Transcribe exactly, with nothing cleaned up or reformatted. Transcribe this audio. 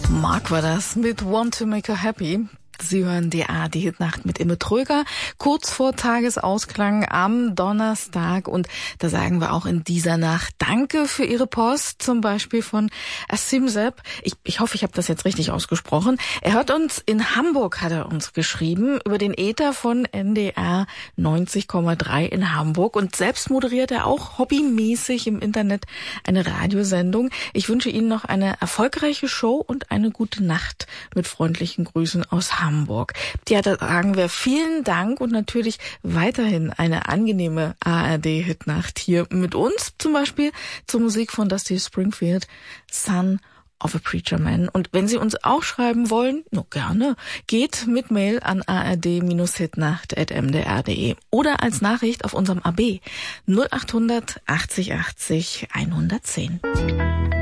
Mark war das mit Want to Make Her Happy. Sie hören die A R D-Hitnacht mit Imme Tröger, kurz vor Tagesausklang am Donnerstag. Und da sagen wir auch in dieser Nacht Danke für Ihre Post, zum Beispiel von Asimsep. Ich, ich hoffe, ich habe das jetzt richtig ausgesprochen. Er hört uns in Hamburg, hat er uns geschrieben, über den Äther von N D R neunzig Komma drei in Hamburg. Und selbst moderiert er auch hobbymäßig im Internet eine Radiosendung. Ich wünsche Ihnen noch eine erfolgreiche Show und eine gute Nacht mit freundlichen Grüßen aus Hamburg. Hamburg. Ja, da sagen wir vielen Dank und natürlich weiterhin eine angenehme A R D-Hitnacht hier mit uns, zum Beispiel zur Musik von Dusty Springfield, Son of a Preacher Man. Und wenn Sie uns auch schreiben wollen, nur gerne, geht mit Mail an a r d hitnacht at m d r punkt d e oder als Nachricht auf unserem A B null acht hundert achtzig achtzig hundertzehn.